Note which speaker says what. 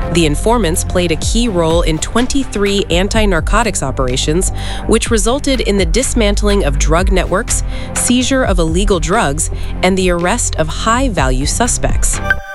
Speaker 1: The informants played a key role in 23 anti-narcotics operations, which resulted in the dismantling of drug networks, seizure of illegal drugs, and the arrest of high-value suspects.